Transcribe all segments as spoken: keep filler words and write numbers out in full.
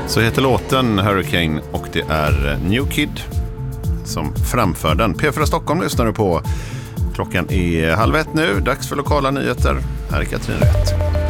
Så heter låten Hurricane och det är New Kid som framför den. P fyra Stockholm lyssnar du på. Klockan är halv ett nu. Dags för lokala nyheter. Här är Katrin Rätt.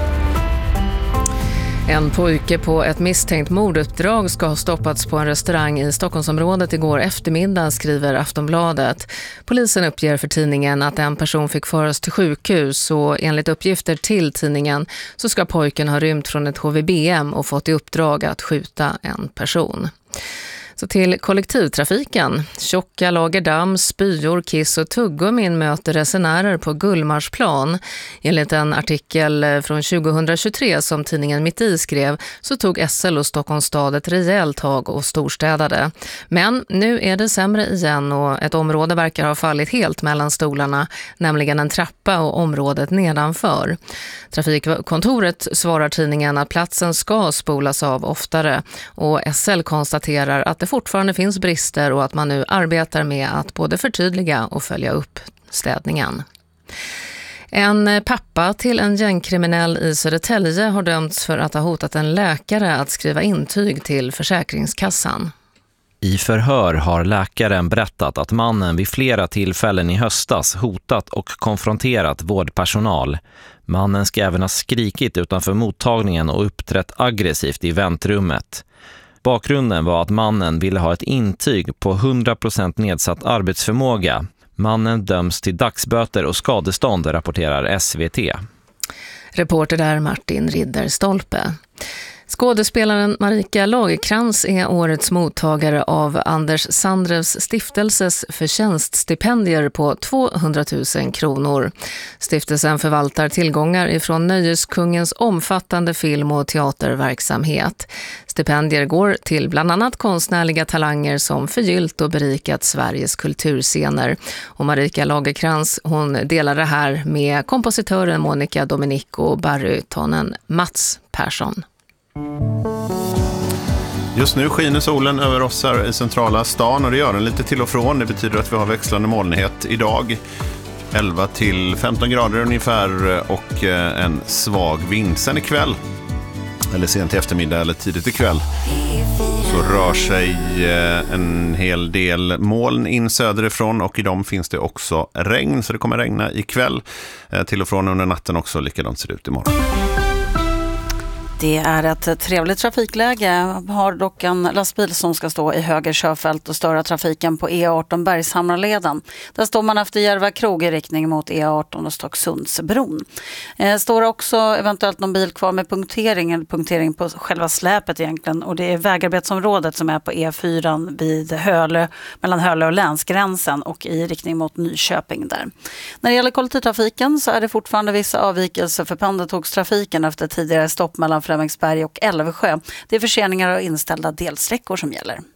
En pojke på ett misstänkt morduppdrag ska ha stoppats på en restaurang i Stockholmsområdet igår eftermiddag, skriver Aftonbladet. Polisen uppger för tidningen att en person fick föras till sjukhus och enligt uppgifter till tidningen så ska pojken ha rymt från ett H V B M och fått i uppdrag att skjuta en person. Så till kollektivtrafiken. Tjocka lager damm, spyor, kiss och tuggummin möter resenärer på Gullmarsplan. Enligt en artikel från tjugohundratjugotre som tidningen Mitt i skrev så tog S L och Stockholms stad ett rejält tag och storstädade. Men nu är det sämre igen och ett område verkar ha fallit helt mellan stolarna, nämligen en trappa och området nedanför. Trafikkontoret svarar tidningen att platsen ska spolas av oftare och S L konstaterar att det fortfarande finns brister och att man nu arbetar med att både förtydliga och följa upp städningen. En pappa till en gängkriminell i Södertälje har dömts för att ha hotat en läkare att skriva intyg till Försäkringskassan. I förhör har läkaren berättat att mannen vid flera tillfällen i höstas hotat och konfronterat vårdpersonal. Mannen ska även ha skrikit utanför mottagningen och uppträtt aggressivt i väntrummet. Bakgrunden var att mannen ville ha ett intyg på hundra procent nedsatt arbetsförmåga. Mannen döms till dagsböter och skadestånd, rapporterar S V T. Reporter där Martin Ridderstolpe. Skådespelaren Marika Lagercrantz är årets mottagare av Anders Sandrevs stiftelses förtjänststipendier på tvåhundratusen kronor. Stiftelsen förvaltar tillgångar ifrån Nöjeskungens omfattande film- och teaterverksamhet. Stipendier går till bland annat konstnärliga talanger som förgyllt och berikat Sveriges kulturscener. Och Marika Lagercrantz, hon delar det här med kompositören Monica Dominic och barytonen Mats Persson. Just nu skiner solen över oss här i centrala stan och det gör den lite till och från. Det betyder att vi har växlande molnighet idag. elva till femton grader ungefär och en svag vind. Sen ikväll, eller sent i eftermiddag eller tidigt ikväll, så rör sig en hel del moln in söderifrån och i dem finns det också regn. Så det kommer regna ikväll till och från under natten också. Likadant ser det ut imorgon. Det är ett trevligt trafikläge. Har dock en lastbil som ska stå i höger körfält och störa trafiken på E arton Bergshamraleden. Där står man efter Järva krog i riktning mot E arton och Stocksundsbron. Eh, står också eventuellt någon bil kvar med punktering, eller punktering på själva släpet egentligen. Och det är vägarbetsområdet som är på E fyran vid Hölö, mellan Hölö och länsgränsen och i riktning mot Nyköping där. När det gäller kollektivtrafiken så är det fortfarande vissa avvikelser för pendeltågstrafiken efter tidigare stopp mellan Främmingsberg och Älvsjö. Det är förseningar och inställda delsträckor som gäller.